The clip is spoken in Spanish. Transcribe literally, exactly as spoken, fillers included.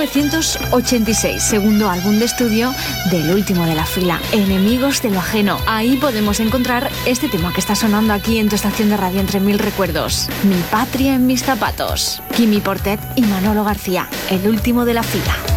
novecientos ochenta y seis, segundo álbum de estudio del último de la fila, Enemigos de lo ajeno. Ahí podemos encontrar este tema que está sonando aquí en tu estación de radio entre mil recuerdos. Mi patria en mis zapatos. Quimi Portet y Manolo García, el último de la fila.